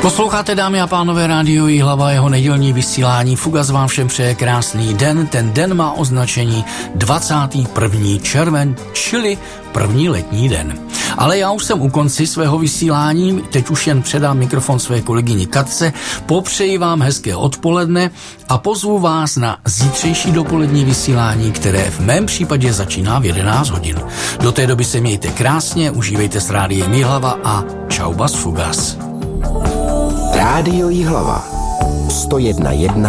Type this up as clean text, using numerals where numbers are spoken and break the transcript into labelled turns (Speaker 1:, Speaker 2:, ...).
Speaker 1: Posloucháte, dámy a pánové, rádio Jihlava, jeho nedělní vysílání. Fugas vám všem přeje krásný den. Ten den má označení 21. červen, čili první letní den. Ale já už jsem u konci svého vysílání, teď už jen předám mikrofon své kolegyni Katce, popřeji vám hezké odpoledne a pozvu vás na zítřejší dopolední vysílání, které v mém případě začíná v 11 hodin. Do té doby se mějte krásně, užívejte s rádiem Jihlava a čau bas Fugas.
Speaker 2: Rádio Jihlava 101,1